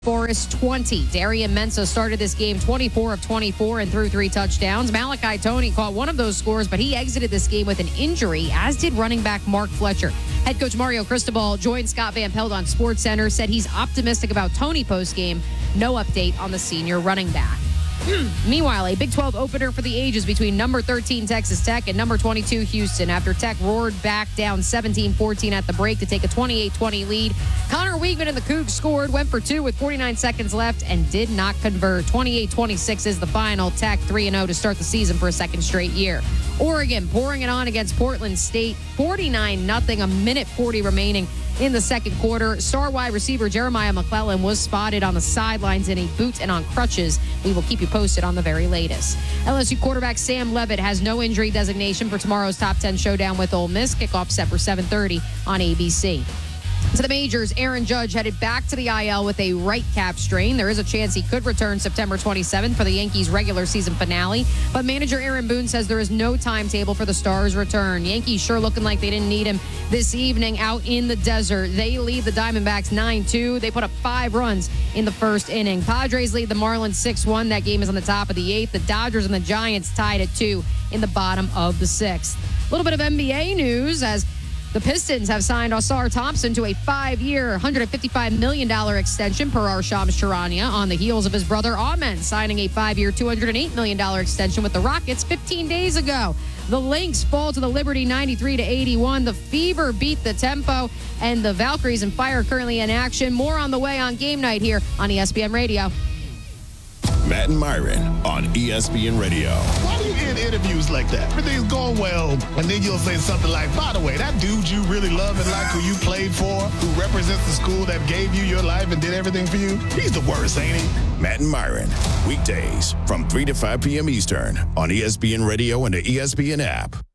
Forest 20. Darian Mensah started this game 24 of 24 and threw 3 touchdowns. Malachi Tony caught one of those scores, but he exited this game with an injury, as did running back Mark Fletcher. Head coach Mario Cristobal joined Scott Van Pelt on SportsCenter, said he's optimistic about Tony postgame. No update on the senior running back. Meanwhile, a Big 12 opener for the ages between number 13 Texas Tech and number 22 Houston. After Tech roared back down 17-14 at the break to take a 28-20 lead, Connor Weigman and the Cougs scored, went for 2 with 49 seconds left, and did not convert. 28-26 is the final. Tech 3-0 to start the season for a second straight year. Oregon pouring it on against Portland State, 49-0, a minute 40 remaining in the second quarter. Star wide receiver Jeremiah McClellan was spotted on the sidelines in a boot and on crutches. We will keep you posted on the very latest. LSU quarterback Sam Leavitt has no injury designation for tomorrow's top 10 showdown with Ole Miss. Kickoff set for 7:30 on ABC. To the majors, Aaron Judge headed back to the IL with a right calf strain. There is a chance he could return September 27th for the Yankees' regular season finale. But manager Aaron Boone says there is no timetable for the Stars' return. Yankees sure looking like they didn't need him this evening out in the desert. They lead the Diamondbacks 9-2. They put up 5 runs in the first inning. Padres lead the Marlins 6-1. That game is on the top of the 8th. The Dodgers and the Giants tied at 2 in the bottom of the 6th. A little bit of NBA news as the Pistons have signed Ausar Thompson to a 5-year, $155 million extension per Arshams Charania on the heels of his brother Amen signing a 5-year, $208 million extension with the Rockets 15 days ago. The Lynx fall to the Liberty 93-81. The Fever beat the Tempo, and the Valkyries and Fire currently in action. More on the way on game night here on ESPN Radio. Matt and Myron on ESPN Radio. Why do you end interviews like that? Everything's going well, and then you'll say something like, by the way, that dude you really love and like, who you played for, who represents the school that gave you your life and did everything for you, he's the worst, ain't he? Matt and Myron, weekdays from 3 to 5 p.m. Eastern on ESPN Radio and the ESPN app.